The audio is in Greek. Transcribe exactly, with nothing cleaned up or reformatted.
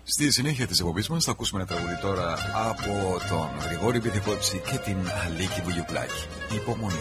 Στη συνέχεια της εκπομπής μας θα ακούσουμε ένα τραγούδι τώρα από τον Γρηγόρη Πυθικόψη και την Αλίκη Βουγιουκλάκη. Υπομονή.